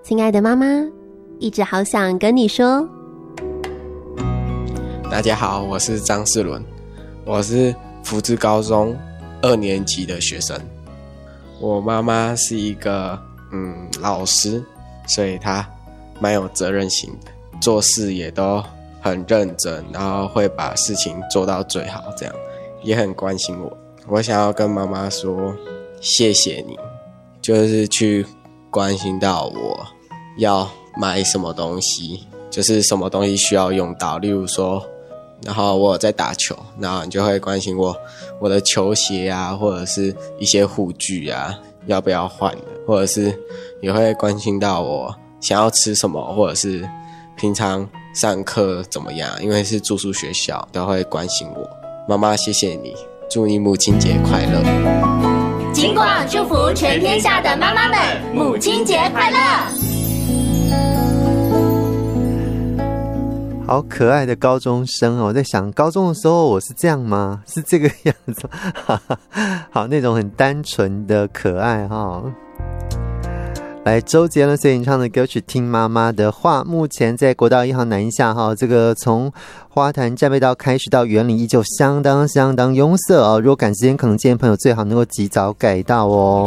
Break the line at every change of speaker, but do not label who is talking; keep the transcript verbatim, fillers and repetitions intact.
亲爱的妈妈，一直好想跟你说。
大家好，我是张世伦，我是福智高中二年级的学生。我妈妈是一个嗯老师，所以她蛮有责任心的，做事也都很认真，然后会把事情做到最好，这样也很关心我。我想要跟妈妈说谢谢你，就是去关心到我要买什么东西，就是什么东西需要用到，例如说然后我有在打球，然后你就会关心我我的球鞋啊，或者是一些护具啊要不要换的，或者是也会关心到我想要吃什么，或者是平常上课怎么样，因为是住宿学校都会关心我。妈妈谢谢你，祝你母亲节快乐。
金广祝福全天下的妈妈们母亲节快乐。
好可爱的高中生哦！我在想，高中的时候我是这样吗？是这个样子吗？好，那种很单纯的可爱哈、哦。来，周杰伦所演唱的歌曲《听妈妈的话》，目前在国道一号南下哈，这个从花坛战备道开始到园林，依旧相当相当拥塞哦。如果赶时间，可能建议朋友最好能够及早改道哦。